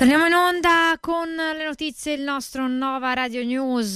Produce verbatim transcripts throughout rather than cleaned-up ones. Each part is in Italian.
Torniamo in onda con le notizie, il nostro Nova Radio News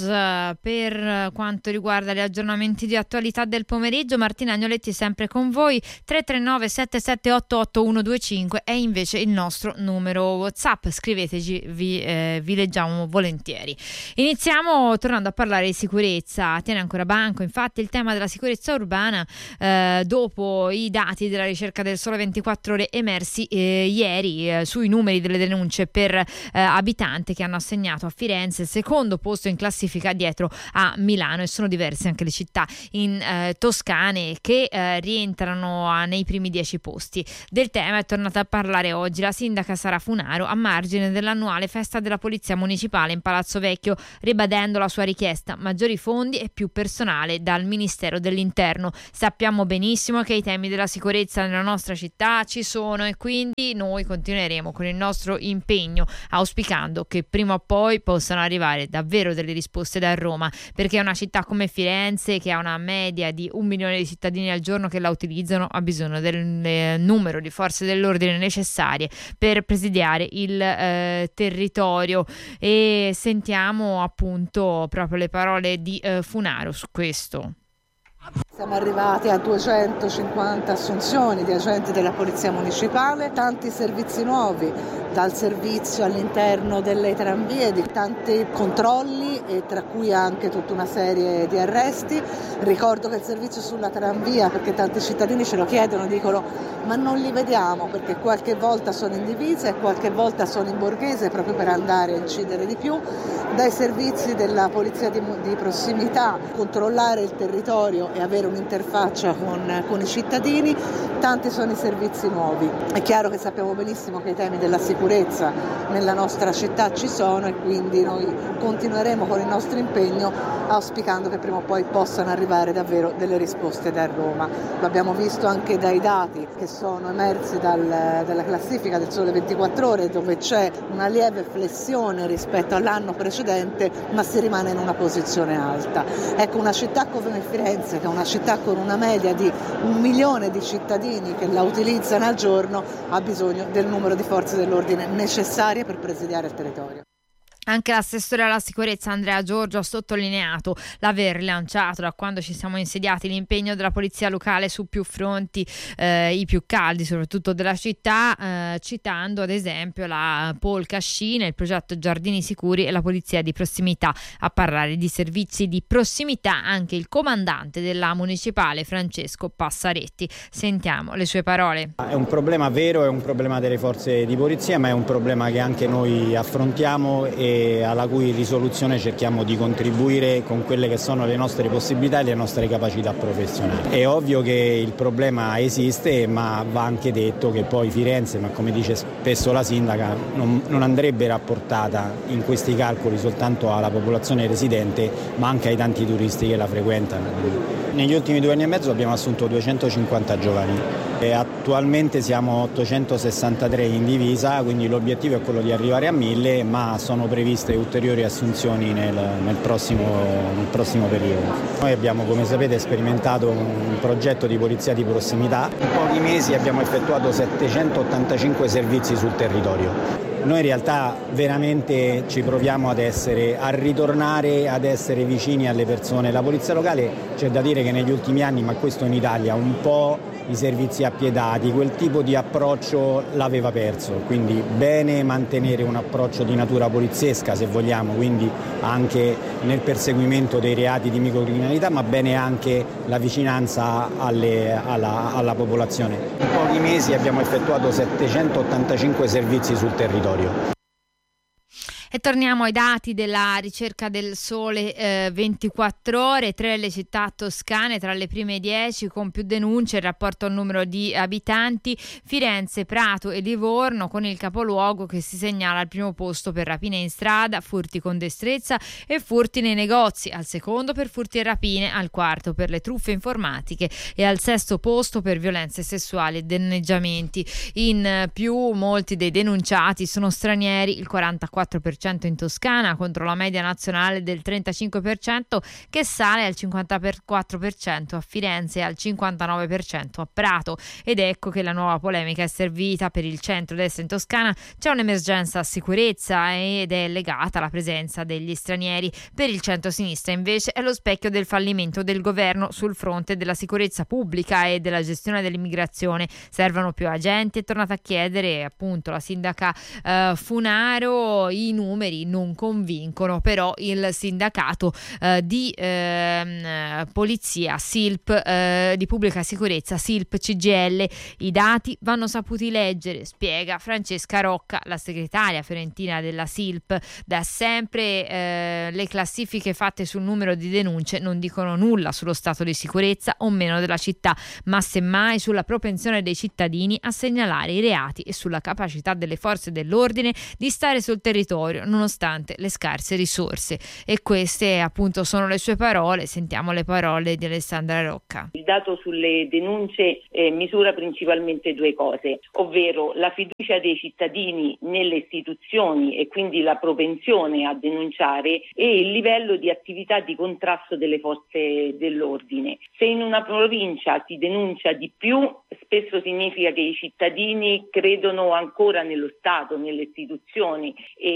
per quanto riguarda gli aggiornamenti di attualità del pomeriggio. Martina Agnoletti sempre con voi. Tre tre nove sette sette otto otto uno due cinque è invece il nostro numero WhatsApp, scriveteci, vi, eh, vi leggiamo volentieri. Iniziamo tornando a parlare di sicurezza. Tiene ancora banco infatti il tema della sicurezza urbana eh, dopo i dati della ricerca del Sole ventiquattro Ore emersi eh, ieri eh, sui numeri delle denunce per eh, abitante, che hanno assegnato a Firenze il secondo posto in classifica dietro a Milano, e sono diverse anche le città in eh, toscane che eh, rientrano a, nei primi dieci posti. Del tema è tornata a parlare oggi la sindaca Sara Funaro a margine dell'annuale festa della Polizia Municipale in Palazzo Vecchio, ribadendo la sua richiesta: maggiori fondi e più personale dal Ministero dell'Interno. Sappiamo benissimo che i temi della sicurezza nella nostra città ci sono e quindi noi continueremo con il nostro impegno, auspicando che prima o poi possano arrivare davvero delle risposte da Roma, perché una città come Firenze, che ha una media di un milione di cittadini al giorno che la utilizzano, ha bisogno del eh, numero di forze dell'ordine necessarie per presidiare il eh, territorio. E sentiamo appunto proprio le parole di eh, Funaro su questo. Siamo arrivati a duecentocinquanta assunzioni di agenti della Polizia Municipale, tanti servizi nuovi, dal servizio all'interno delle tranvie, di tanti controlli e tra cui anche tutta una serie di arresti. Ricordo che il servizio sulla tranvia, perché tanti cittadini ce lo chiedono, dicono ma non li vediamo perché qualche volta sono in divisa e qualche volta sono in borghese, proprio per andare a incidere di più. Dai servizi della Polizia di, di prossimità, controllare il territorio e avere un'interfaccia con, con i cittadini, tanti sono i servizi nuovi. È chiaro che sappiamo benissimo che i temi della sicurezza nella nostra città ci sono e quindi noi continueremo con il nostro impegno, auspicando che prima o poi possano arrivare davvero delle risposte da Roma. Lo abbiamo visto anche dai dati che sono emersi dal, dalla classifica del Sole ventiquattro Ore, dove c'è una lieve flessione rispetto all'anno precedente, ma si rimane in una posizione alta. Ecco, una città come Firenze, che è una città con una media di un milione di cittadini che la utilizzano al giorno, ha bisogno del numero di forze dell'ordine necessarie per presidiare il territorio. Anche l'assessore alla sicurezza Andrea Giorgio ha sottolineato l'aver rilanciato da quando ci siamo insediati l'impegno della polizia locale su più fronti, eh, i più caldi soprattutto della città, eh, citando ad esempio la Polka Scene, il progetto Giardini Sicuri e la polizia di prossimità. A parlare di servizi di prossimità anche il comandante della municipale Francesco Passaretti. Sentiamo le sue parole. È un problema vero, è un problema delle forze di polizia, ma è un problema che anche noi affrontiamo e alla cui risoluzione cerchiamo di contribuire con quelle che sono le nostre possibilità e le nostre capacità professionali. È ovvio che il problema esiste, ma va anche detto che poi Firenze, ma come dice spesso la sindaca, non, non andrebbe rapportata in questi calcoli soltanto alla popolazione residente, ma anche ai tanti turisti che la frequentano. Negli ultimi due anni e mezzo abbiamo assunto duecentocinquanta giovani e attualmente siamo ottocentosessantatré in divisa, quindi l'obiettivo è quello di arrivare a mille, ma sono previste ulteriori assunzioni nel, nel, prossimo, nel prossimo periodo. Noi abbiamo, come sapete, sperimentato un progetto di polizia di prossimità. In pochi mesi abbiamo effettuato settecentottantacinque servizi sul territorio. Noi in realtà veramente ci proviamo ad essere, a ritornare ad essere vicini alle persone. La polizia locale, c'è da dire che negli ultimi anni, ma questo in Italia, un po' i servizi appiedati, quel tipo di approccio l'aveva perso, quindi bene mantenere un approccio di natura poliziesca se vogliamo, quindi anche nel perseguimento dei reati di microcriminalità, ma bene anche la vicinanza alle, alla, alla popolazione. In pochi mesi abbiamo effettuato settecentottantacinque servizi sul territorio. E torniamo ai dati della ricerca del Sole eh, ventiquattro Ore, tre le città toscane tra le prime dieci con più denunce in rapporto al numero di abitanti: Firenze, Prato e Livorno, con il capoluogo che si segnala al primo posto per rapine in strada, furti con destrezza e furti nei negozi, al secondo per furti e rapine, al quarto per le truffe informatiche e al sesto posto per violenze sessuali e danneggiamenti. In più molti dei denunciati sono stranieri, il quarantaquattro per cento cento in Toscana contro la media nazionale del trentacinque per cento, che sale al cinquantaquattro per cento a Firenze e al cinquantanove per cento a Prato. Ed ecco che la nuova polemica è servita. Per il centro-destra in Toscana c'è un'emergenza sicurezza ed è legata alla presenza degli stranieri. Per il centro-sinistra invece è lo specchio del fallimento del governo sul fronte della sicurezza pubblica e della gestione dell'immigrazione. Servono più agenti, è tornata a chiedere appunto la sindaca eh, Funaro. I numeri non convincono però il sindacato eh, di eh, polizia, S I L P, eh, di pubblica sicurezza, S I L P, C G I L. I dati vanno saputi leggere, spiega Francesca Rocca, la segretaria fiorentina della S I L P. Da sempre eh, le classifiche fatte sul numero di denunce non dicono nulla sullo stato di sicurezza o meno della città, ma semmai sulla propensione dei cittadini a segnalare i reati e sulla capacità delle forze dell'ordine di stare sul territorio nonostante le scarse risorse. E queste appunto sono le sue parole. Sentiamo le parole di Alessandra Rocca. Il dato sulle denunce eh, misura principalmente due cose, ovvero la fiducia dei cittadini nelle istituzioni e quindi la propensione a denunciare, e il livello di attività di contrasto delle forze dell'ordine. Se in una provincia si denuncia di più, spesso significa che i cittadini credono ancora nello Stato, nelle istituzioni,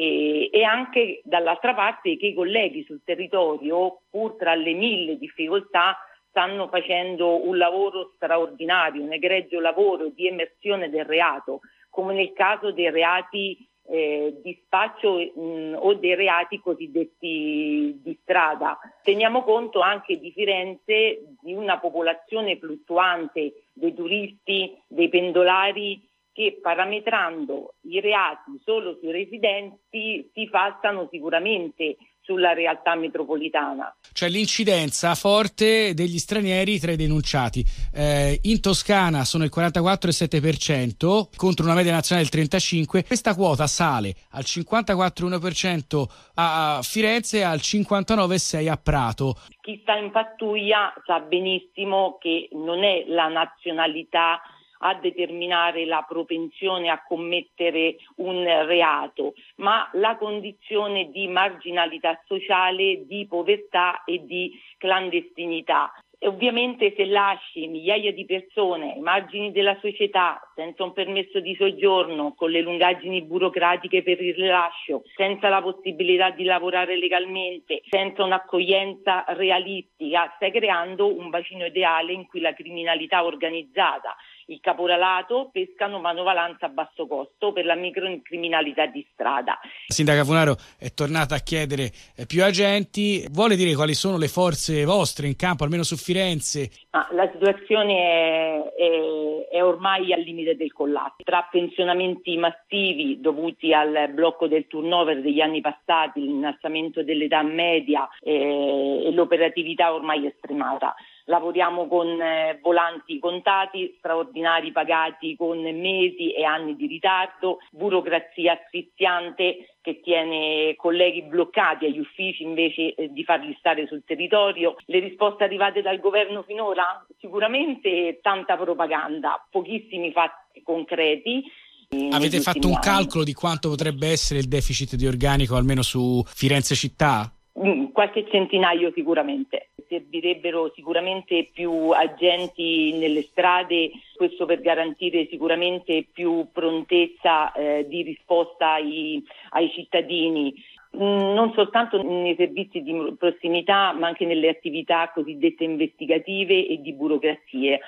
e, e anche dall'altra parte che i colleghi sul territorio, pur tra le mille difficoltà, stanno facendo un lavoro straordinario, un egregio lavoro di emersione del reato, come nel caso dei reati eh, di spaccio mh, o dei reati cosiddetti di strada. Teniamo conto anche di Firenze, di una popolazione fluttuante, dei turisti, dei pendolari, che parametrando i reati solo sui residenti si passano sicuramente sulla realtà metropolitana. Cioè l'incidenza forte degli stranieri tra i denunciati. Eh, in Toscana sono il quarantaquattro virgola sette per cento contro una media nazionale del trentacinque per cento. Questa quota sale al cinquantaquattro virgola uno per cento a Firenze e al cinquantanove virgola sei per cento a Prato. Chi sta in pattuglia sa benissimo che non è la nazionalità a determinare la propensione a commettere un reato, ma la condizione di marginalità sociale, di povertà e di clandestinità. E ovviamente se lasci migliaia di persone ai margini della società, senza un permesso di soggiorno, con le lungaggini burocratiche per il rilascio, senza la possibilità di lavorare legalmente, senza un'accoglienza realistica, stai creando un bacino ideale in cui la criminalità organizzata, il caporalato pescano manovalanza a basso costo per la microcriminalità di strada. La sindaca Funaro è tornata a chiedere più agenti. Vuole dire quali sono le forze vostre in campo, almeno su Firenze? Ah, la situazione è, è, è ormai al limite del collasso. Tra pensionamenti massivi dovuti al blocco del turnover degli anni passati, l'innalzamento dell'età media eh, e l'operatività ormai estremata. Lavoriamo con eh, volanti contati, straordinari pagati con mesi e anni di ritardo, burocrazia asfissiante che tiene colleghi bloccati agli uffici invece eh, di farli stare sul territorio. Le risposte arrivate dal governo finora? Sicuramente tanta propaganda, pochissimi fatti concreti. Avete fatto un calcolo di quanto potrebbe essere il deficit di organico almeno su Firenze città? Qualche centinaio sicuramente. Servirebbero sicuramente più agenti nelle strade, questo per garantire sicuramente più prontezza eh, di risposta ai, ai cittadini, non soltanto nei servizi di prossimità ma anche nelle attività cosiddette investigative e di burocrazie.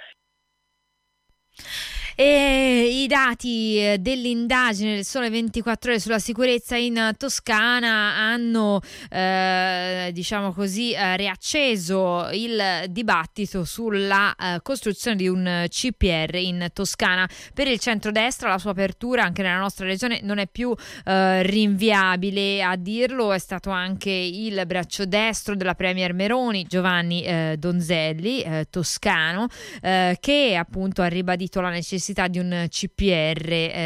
E i dati dell'indagine del Sole ventiquattro Ore sulla sicurezza in Toscana hanno eh, diciamo così eh, riacceso il dibattito sulla eh, costruzione di un C P R in Toscana. Per il centrodestra la sua apertura anche nella nostra regione non è più eh, rinviabile. A dirlo è stato anche il braccio destro della premier Meloni, Giovanni eh, Donzelli, eh, toscano, eh, che appunto ha ribadito la necessità necessità di un C P R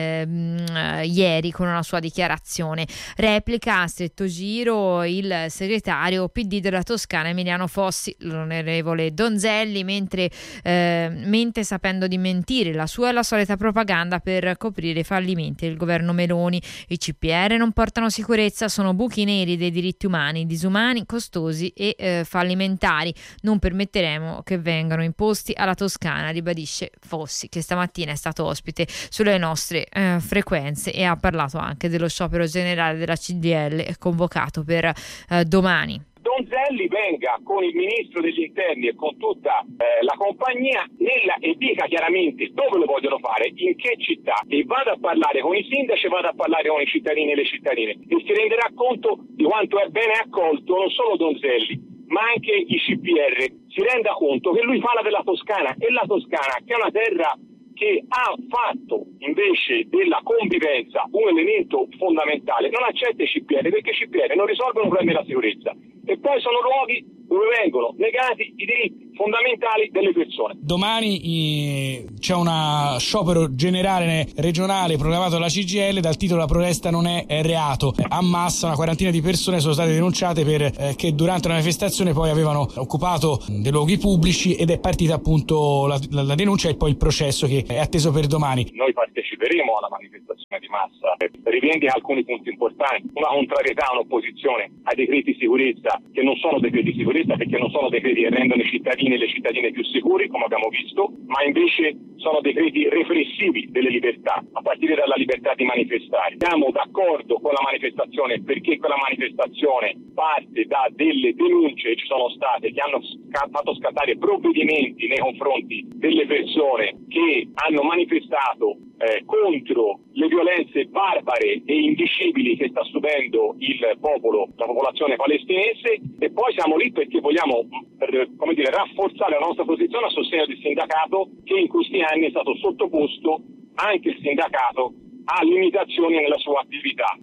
ehm, ieri con una sua dichiarazione. Replica a stretto giro il segretario P D della Toscana Emiliano Fossi, l'onorevole Donzelli, mentre eh, mente sapendo di mentire. La sua è la solita propaganda per coprire i fallimenti del governo Meloni. I C P R non portano sicurezza, sono buchi neri dei diritti umani, disumani, costosi e eh, fallimentari. Non permetteremo che vengano imposti alla Toscana, ribadisce Fossi, che stamattina è stato ospite sulle nostre eh, frequenze e ha parlato anche dello sciopero generale della C D L convocato per eh, domani. Donzelli venga con il ministro degli interni e con tutta eh, la compagnia nella, e dica chiaramente dove lo vogliono fare, in che città, e vada a parlare con i sindaci, vada a parlare con i cittadini e le cittadine, e si renderà conto di quanto è bene accolto non solo Donzelli ma anche i C P R. Si renda conto che lui parla della Toscana, e la Toscana, che è una terra che ha fatto invece della convivenza un elemento fondamentale, non accetta i C P R perché i C P R non risolvono i problemi della sicurezza, e poi sono luoghi dove vengono negati i diritti fondamentali delle persone. Domani eh, c'è uno sciopero generale regionale proclamato dalla C G I L dal titolo "La protesta non è, è reato". A massa una quarantina di persone sono state denunciate per eh, che durante una manifestazione poi avevano occupato dei luoghi pubblici, ed è partita appunto la, la, la denuncia e poi il processo che è atteso per domani. Noi parteciperemo alla manifestazione di massa, rivendica alcuni punti importanti: una contrarietà, un'opposizione ai decreti di sicurezza, che non sono decreti di sicurezza perché non sono decreti che rendono i cittadini e le cittadine più sicuri, come abbiamo visto, ma invece sono decreti repressivi delle libertà, a partire dalla libertà di manifestare. Siamo d'accordo con la manifestazione perché quella manifestazione parte da delle denunce che ci sono state, che hanno sc- fatto scattare provvedimenti nei confronti delle persone che hanno manifestato eh, contro le violenze barbare e indicibili che sta subendo il popolo, la popolazione palestinese, e poi siamo lì perché vogliamo per, come dire, rafforzare la nostra posizione a sostegno del sindacato, che in questi anni è stato sottoposto anche il sindacato a limitazioni nella sua attività.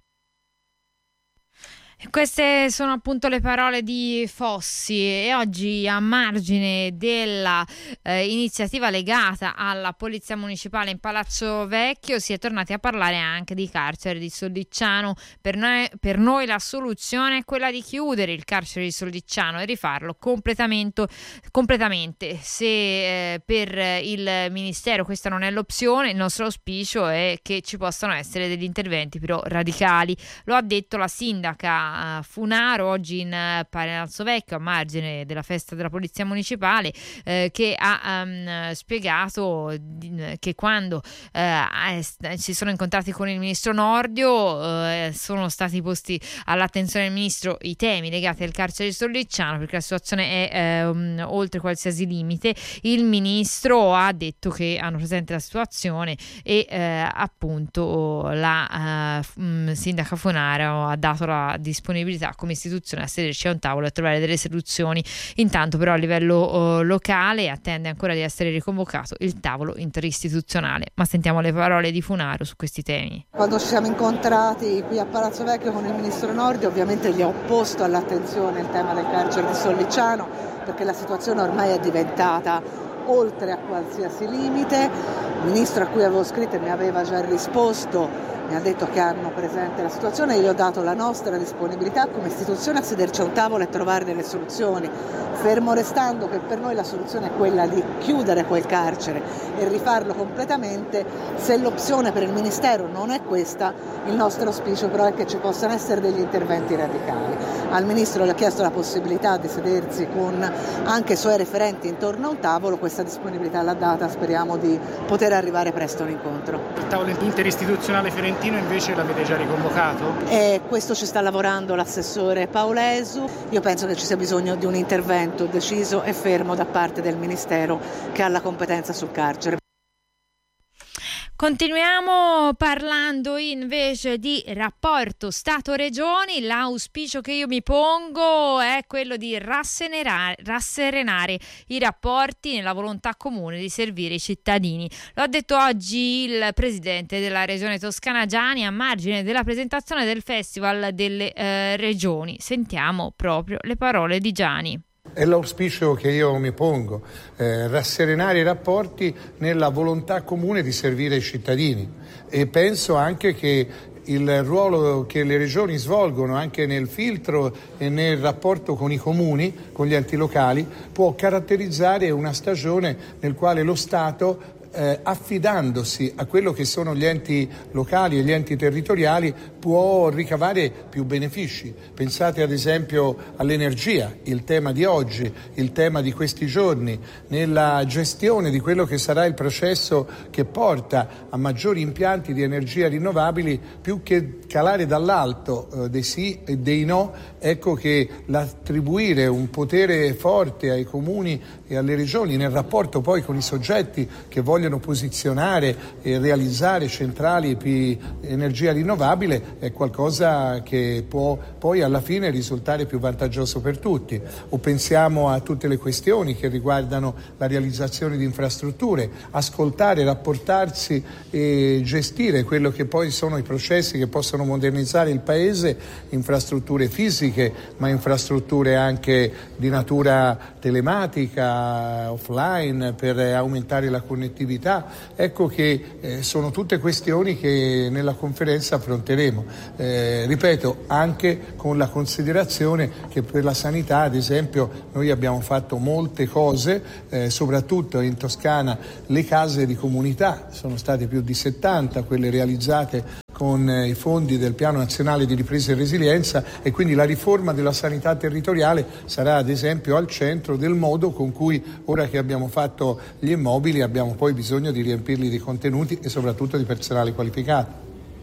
Queste sono appunto le parole di Fossi, e oggi, a margine della eh, iniziativa legata alla Polizia Municipale in Palazzo Vecchio, si è tornati a parlare anche di carcere di Soldicciano. Per noi, per noi la soluzione è quella di chiudere il carcere di Soldicciano e rifarlo completamente. completamente. Se eh, per il Ministero questa non è l'opzione, il nostro auspicio è che ci possano essere degli interventi però radicali. Lo ha detto la sindaca Funaro oggi in Palazzo Vecchio, a margine della festa della Polizia Municipale, eh, che ha um, spiegato che quando eh, si sono incontrati con il ministro Nordio eh, sono stati posti all'attenzione del ministro i temi legati al carcere di Soldicciano, perché la situazione è eh, um, oltre qualsiasi limite. Il ministro ha detto che hanno presente la situazione e eh, appunto la uh, um, sindaca Funaro ha dato la disponibilità come istituzione a sederci a un tavolo e a trovare delle soluzioni. Intanto però a livello uh, locale attende ancora di essere riconvocato il tavolo interistituzionale. Ma sentiamo le parole di Funaro su questi temi. Quando ci siamo incontrati qui a Palazzo Vecchio con il ministro Nordio, ovviamente gli ho posto all'attenzione il tema del carcere di Soldicciano, perché la situazione ormai è diventata oltre a qualsiasi limite. Il ministro a cui avevo scritto e mi aveva già risposto mi ha detto che hanno presente la situazione, io ho dato la nostra disponibilità come istituzione a sederci a un tavolo e trovare delle soluzioni, fermo restando che per noi la soluzione è quella di chiudere quel carcere e rifarlo completamente. Se l'opzione per il Ministero non è questa, il nostro auspicio però è che ci possano essere degli interventi radicali. Al Ministro gli ho chiesto la possibilità di sedersi con anche i suoi referenti intorno a un tavolo, questa disponibilità l'ha data, speriamo di poter arrivare presto a un incontro. Il tavolo interistituzionale fiorentino invece l'avete già riconvocato? E questo ci sta lavorando l'assessore Paulesu. Io penso che ci sia bisogno di un intervento deciso e fermo da parte del Ministero che ha la competenza sul carcere. Continuiamo parlando invece di rapporto Stato-Regioni. L'auspicio che io mi pongo è quello di rasserenare, rasserenare i rapporti nella volontà comune di servire i cittadini. Lo ha detto oggi il presidente della Regione Toscana Giani a margine della presentazione del Festival delle eh, Regioni. Sentiamo proprio le parole di Giani. È l'auspicio che io mi pongo, eh, rasserenare i rapporti nella volontà comune di servire i cittadini, e penso anche che il ruolo che le regioni svolgono anche nel filtro e nel rapporto con i comuni, con gli enti locali, può caratterizzare una stagione nel quale lo Stato, Eh, affidandosi a quello che sono gli enti locali e gli enti territoriali, può ricavare più benefici. Pensate ad esempio all'energia, il tema di oggi, il tema di questi giorni, nella gestione di quello che sarà il processo che porta a maggiori impianti di energia rinnovabili. Più che calare dall'alto eh, dei sì e dei no, ecco che l'attribuire un potere forte ai comuni e alle regioni nel rapporto poi con i soggetti che vogliono posizionare e realizzare centrali di energia rinnovabile è qualcosa che può poi alla fine risultare più vantaggioso per tutti. O pensiamo a tutte le questioni che riguardano la realizzazione di infrastrutture, ascoltare, rapportarsi e gestire quello che poi sono i processi che possono modernizzare il Paese, infrastrutture fisiche ma infrastrutture anche di natura telematica, offline, per aumentare la connettività. Ecco che eh, sono tutte questioni che nella conferenza affronteremo, eh, ripeto, anche con la considerazione che per la sanità, ad esempio, noi abbiamo fatto molte cose, eh, soprattutto in Toscana le case di comunità, sono state più di settanta quelle realizzate con i fondi del Piano Nazionale di Ripresa e Resilienza, e quindi la riforma della sanità territoriale sarà ad esempio al centro del modo con cui, ora che abbiamo fatto gli immobili, abbiamo poi bisogno di riempirli di contenuti e soprattutto di personale qualificato.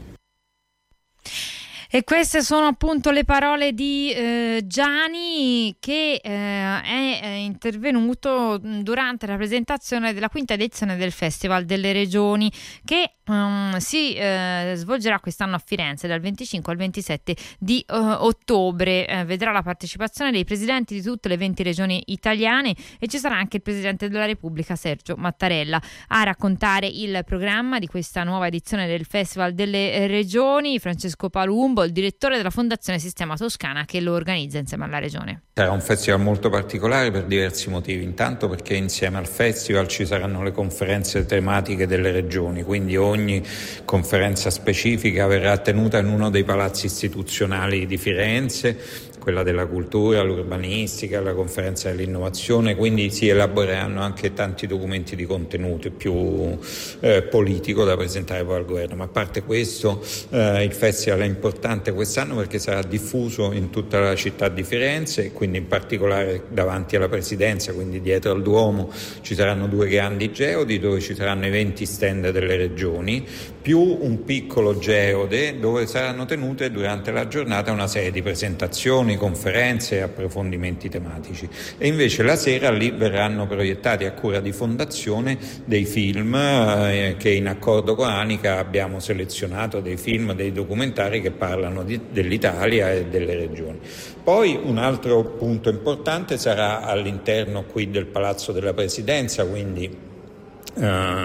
E queste sono appunto le parole di eh, Giani, che eh, è intervenuto durante la presentazione della quinta edizione del Festival delle Regioni, che um, si eh, svolgerà quest'anno a Firenze dal venticinque al ventisette di uh, ottobre. Eh, vedrà la partecipazione dei presidenti di tutte le venti regioni italiane, e ci sarà anche il Presidente della Repubblica Sergio Mattarella a raccontare il programma di questa nuova edizione del Festival delle Regioni. Francesco Palumbo, il direttore della Fondazione Sistema Toscana, che lo organizza insieme alla Regione. Sarà un festival molto particolare per diversi motivi. Intanto perché insieme al festival ci saranno le conferenze tematiche delle regioni, quindi ogni conferenza specifica verrà tenuta in uno dei palazzi istituzionali di Firenze, quella della cultura, l'urbanistica, la conferenza dell'innovazione, quindi si elaboreranno anche tanti documenti di contenuto più eh, politico da presentare poi al governo. Ma a parte questo, eh, il festival è importante quest'anno perché sarà diffuso in tutta la città di Firenze, quindi in particolare davanti alla Presidenza, quindi dietro al Duomo, ci saranno due grandi geodi dove ci saranno i venti stand delle regioni, più un piccolo geode dove saranno tenute durante la giornata una serie di presentazioni, conferenze e approfondimenti tematici. E invece la sera lì verranno proiettati a cura di Fondazione dei film eh, che in accordo con Anica abbiamo selezionato, dei film, dei documentari che parlano di, dell'Italia e delle regioni. Poi un altro punto importante sarà all'interno qui del Palazzo della Presidenza, quindi Uh,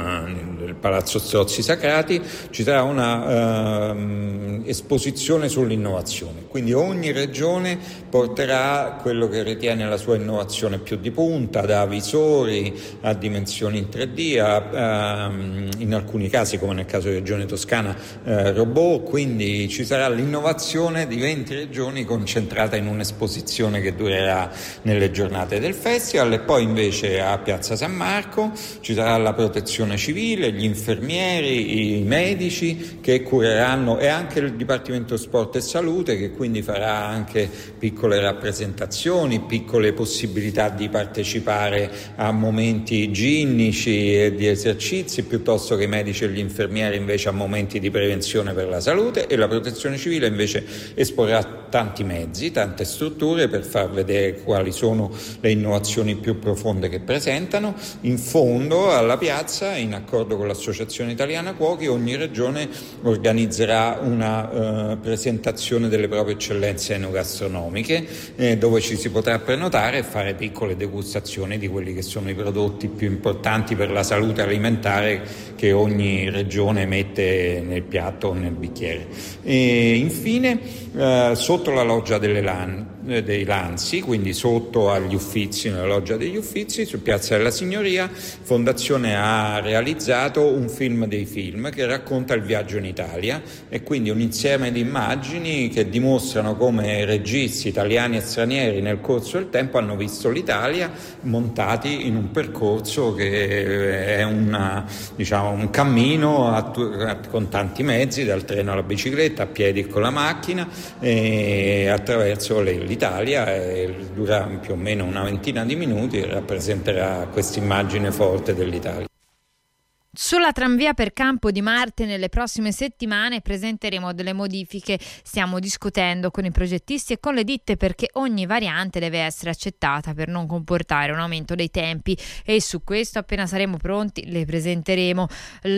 nel Palazzo Strozzi Sacrati ci sarà una uh, esposizione sull'innovazione, quindi ogni regione porterà quello che ritiene la sua innovazione più di punta, da visori a dimensioni in tre D, a, uh, in alcuni casi, come nel caso di Regione Toscana, uh, robot. Quindi ci sarà l'innovazione di venti regioni concentrata in un'esposizione che durerà nelle giornate del festival. E poi invece a Piazza San Marco ci sarà la protezione civile, gli infermieri, i medici che cureranno, e anche il Dipartimento Sport e Salute, che quindi farà anche piccole rappresentazioni, piccole possibilità di partecipare a momenti ginnici e di esercizi, piuttosto che i medici e gli infermieri invece a momenti di prevenzione per la salute. E la protezione civile invece esporrà tanti mezzi, tante strutture per far vedere quali sono le innovazioni più profonde che presentano. In fondo alla piazza, in accordo con l'Associazione Italiana Cuochi, ogni regione organizzerà una uh, presentazione delle proprie eccellenze enogastronomiche, eh, dove ci si potrà prenotare e fare piccole degustazioni di quelli che sono i prodotti più importanti per la salute alimentare che ogni regione mette nel piatto o nel bicchiere. E infine, uh, sotto la loggia delle LAN dei Lanzi, quindi sotto agli Uffizi, nella loggia degli Uffizi, su Piazza della Signoria. Fondazione ha realizzato un film dei film che racconta il viaggio in Italia, e quindi un insieme di immagini che dimostrano come registi italiani e stranieri nel corso del tempo hanno visto l'Italia montati in un percorso che è una, diciamo, un cammino a, a, con tanti mezzi, dal treno alla bicicletta, a piedi e con la macchina, e attraverso le, l'Italia, e dura più o meno una ventina di minuti e rappresenterà questa immagine forte dell'Italia. Sulla tranvia per Campo di Marte nelle prossime settimane presenteremo delle modifiche. Stiamo discutendo con i progettisti e con le ditte perché ogni variante deve essere accettata per non comportare un aumento dei tempi, e su questo appena saremo pronti le presenteremo.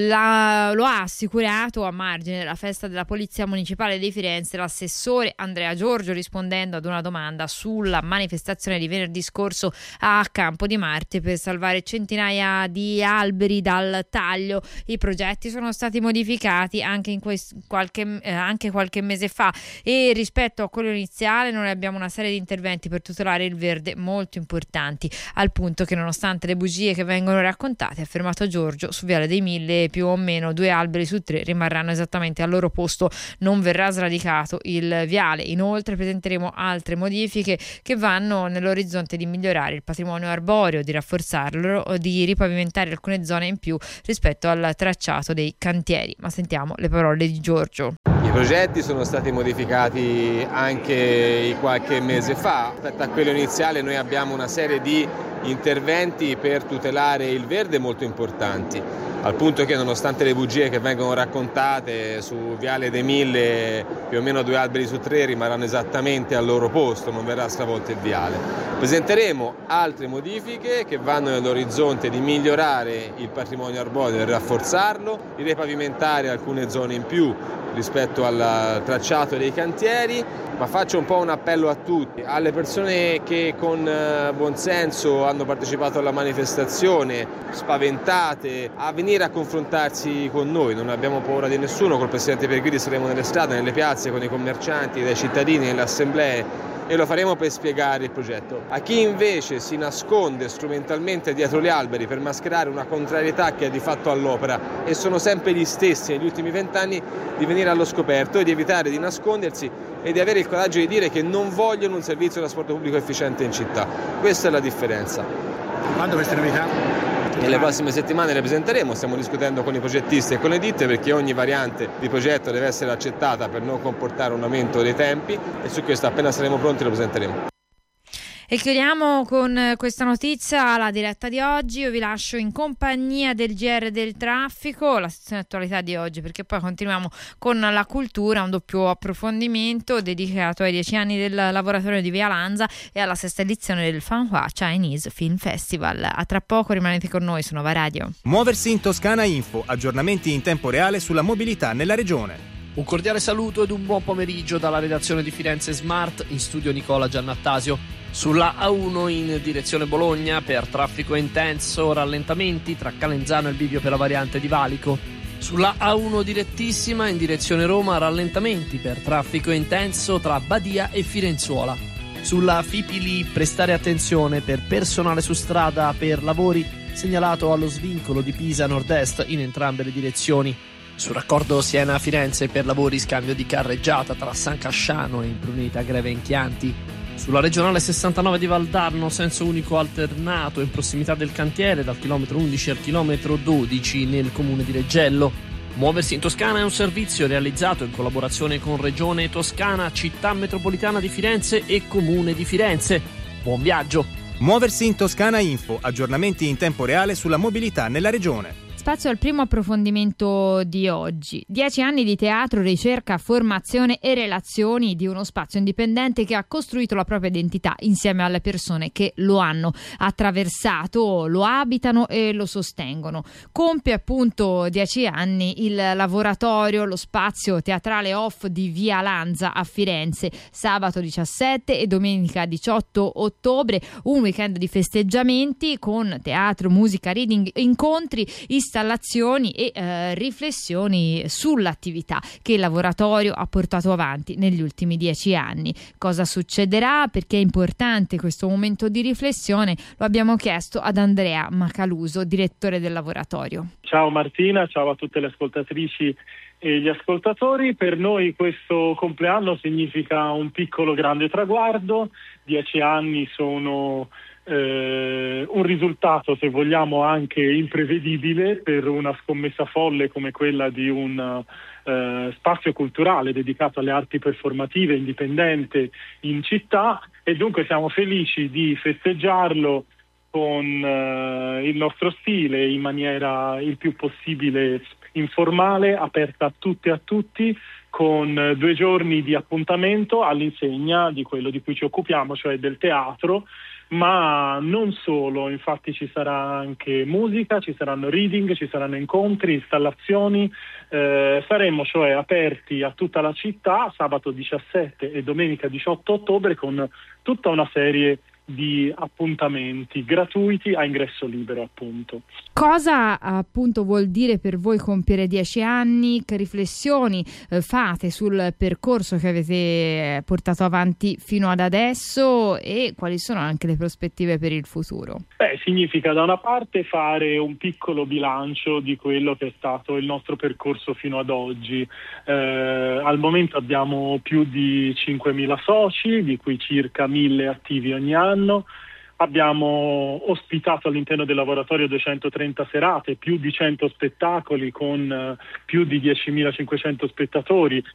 La, lo ha assicurato a margine della festa della Polizia Municipale di Firenze l'assessore Andrea Giorgio, rispondendo ad una domanda sulla manifestazione di venerdì scorso a Campo di Marte per salvare centinaia di alberi dal taglio. I progetti sono stati modificati anche, in quest- qualche, eh, anche qualche mese fa, e rispetto a quello iniziale noi abbiamo una serie di interventi per tutelare il verde molto importanti, al punto che nonostante le bugie che vengono raccontate, ha affermato Giorgio, su Viale dei Mille più o meno due alberi su tre rimarranno esattamente al loro posto, non verrà sradicato il viale. Inoltre presenteremo altre modifiche che vanno nell'orizzonte di migliorare il patrimonio arboreo, di rafforzarlo o di ripavimentare alcune zone in più rispetto al tracciato dei cantieri. Ma sentiamo le parole di Giorgio. I progetti sono stati modificati anche qualche mese fa. Rispetto a quello iniziale noi abbiamo una serie di interventi per tutelare il verde molto importanti, al punto che nonostante le bugie che vengono raccontate, su Viale dei Mille più o meno due alberi su tre rimarranno esattamente al loro posto, non verrà stravolto il viale. Presenteremo altre modifiche che vanno nell'orizzonte di migliorare il patrimonio arboreo e rafforzarlo, di ripavimentare alcune zone in più rispetto al tracciato dei cantieri, ma faccio un po' un appello a tutti, alle persone che con buonsenso hanno partecipato alla manifestazione, spaventate, a venire a confrontarsi con noi. Non abbiamo paura di nessuno, col Presidente Pellegrini saremo nelle strade, nelle piazze, con i commercianti, dai cittadini, nelle assemblee, e lo faremo per spiegare il progetto. A chi invece si nasconde strumentalmente dietro gli alberi per mascherare una contrarietà che è di fatto all'opera, e sono sempre gli stessi negli ultimi vent'anni, di venire allo scoperto e di evitare di nascondersi e di avere il coraggio di dire che non vogliono un servizio di trasporto pubblico efficiente in città. Questa è la differenza. Quando queste novità? Nelle prossime settimane le presenteremo, stiamo discutendo con i progettisti e con le ditte, perché ogni variante di progetto deve essere accettata per non comportare un aumento dei tempi, e su questo appena saremo pronti lo presenteremo. E chiudiamo con questa notizia la diretta di oggi. Io vi lascio in compagnia del G R del traffico, la sezione attualità di oggi, perché poi continuiamo con la cultura, un doppio approfondimento dedicato ai dieci anni del laboratorio di Via Lanza e alla sesta edizione del Fanhua Chinese Film Festival. A tra poco, rimanete con noi su Nova Radio. Muoversi in Toscana Info, aggiornamenti in tempo reale sulla mobilità nella regione. Un cordiale saluto ed un buon pomeriggio dalla redazione di Firenze Smart, in studio Nicola Giannattasio. Sulla A uno in direzione Bologna per traffico intenso, rallentamenti tra Calenzano e il bivio per la variante di Valico. Sulla A uno direttissima in direzione Roma, rallentamenti per traffico intenso tra Badia e Firenzuola. Sulla Fipili prestare attenzione per personale su strada per lavori, segnalato allo svincolo di Pisa nord-est in entrambe le direzioni. Sul raccordo Siena-Firenze per lavori scambio di carreggiata tra San Casciano e Imprunita Greve in Chianti. Sulla regionale sessantanove di Valdarno, senso unico alternato in prossimità del cantiere dal chilometro undici al chilometro dodici nel comune di Reggello. Muoversi in Toscana è un servizio realizzato in collaborazione con Regione Toscana, Città Metropolitana di Firenze e Comune di Firenze. Buon viaggio! Muoversi in Toscana Info, aggiornamenti in tempo reale sulla mobilità nella regione. Spazio al primo approfondimento di oggi. Dieci anni di teatro, ricerca, formazione e relazioni di uno spazio indipendente che ha costruito la propria identità insieme alle persone che lo hanno attraversato, lo abitano e lo sostengono. Compie appunto dieci anni il laboratorio, lo spazio teatrale off di Via Lanza a Firenze, sabato diciassette e domenica diciotto ottobre, un weekend di festeggiamenti con teatro, musica, reading, incontri, installazioni installazioni e eh, riflessioni sull'attività che il laboratorio ha portato avanti negli ultimi dieci anni. Cosa succederà? Perché è importante questo momento di riflessione? Lo abbiamo chiesto ad Andrea Macaluso, direttore del laboratorio. Ciao Martina, ciao a tutte le ascoltatrici e gli ascoltatori. Per noi questo compleanno significa un piccolo grande traguardo. Dieci anni sono eh, un risultato, se vogliamo, anche imprevedibile per una scommessa folle come quella di un eh, spazio culturale dedicato alle arti performative indipendente in città, e dunque siamo felici di festeggiarlo con eh, il nostro stile, in maniera il più possibile informale, aperta a tutte e a tutti, con eh, due giorni di appuntamento all'insegna di quello di cui ci occupiamo, cioè del teatro, ma non solo. Infatti ci sarà anche musica, ci saranno reading, ci saranno incontri, installazioni, eh, saremo cioè aperti a tutta la città sabato diciassette e domenica diciotto ottobre con tutta una serie di appuntamenti gratuiti a ingresso libero, appunto. Cosa appunto vuol dire per voi compiere dieci anni? Che riflessioni eh, fate sul percorso che avete portato avanti fino ad adesso e quali sono anche le prospettive per il futuro? Beh, significa da una parte fare un piccolo bilancio di quello che è stato il nostro percorso fino ad oggi. Eh, al momento abbiamo più di cinquemila soci, di cui circa mille attivi ogni anno. Abbiamo ospitato all'interno del laboratorio duecentotrenta serate, più di cento spettacoli con uh, più di diecimilacinquecento spettatori,